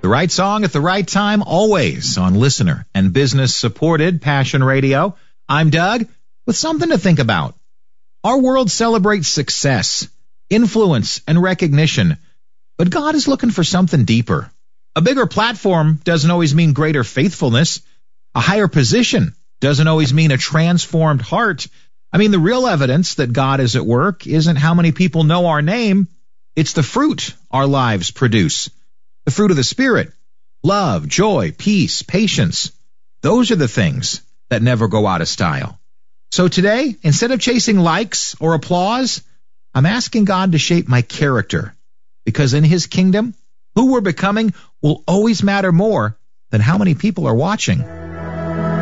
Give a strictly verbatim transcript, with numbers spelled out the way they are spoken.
The right song at the right time, always on listener and business-supported Passion Radio. I'm Doug with something to think about. Our world celebrates success, influence, and recognition, but God is looking for something deeper. A bigger platform doesn't always mean greater faithfulness. A higher position doesn't always mean a transformed heart. I mean, the real evidence that God is at work isn't how many people know our name. It's the fruit our lives produce. The fruit of the Spirit, love, joy, peace, patience. Those are the things that never go out of style. So today, instead of chasing likes or applause, I'm asking God to shape my character, because in His kingdom, who we're becoming will always matter more than how many people are watching.